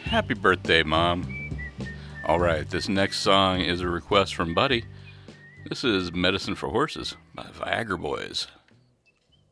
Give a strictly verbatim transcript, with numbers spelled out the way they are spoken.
Happy birthday, Mom. Alright, this next song is a request from Buddy. This is Medicine for Horses by Viagra Boys.